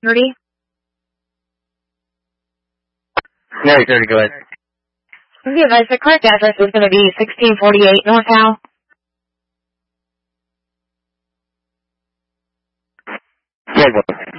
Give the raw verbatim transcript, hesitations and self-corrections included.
Thirty? No, you're thirty, go ahead. Okay, guys, the correct address is going to be sixteen forty-eight North Howe. Yeah, go ahead.